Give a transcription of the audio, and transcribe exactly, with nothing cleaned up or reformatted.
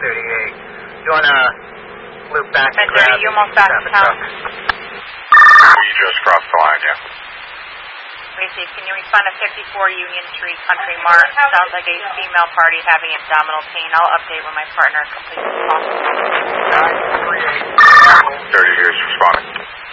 thirty-eight. You want to loop back and ten thirty, you almost back in town. You just crossed the line, yeah. Lacey, can you respond to fifty-four Union Street, Country Mart? Sounds like a female party having abdominal pain. I'll update when my partner completes the call. nine three eight. thirty years responding.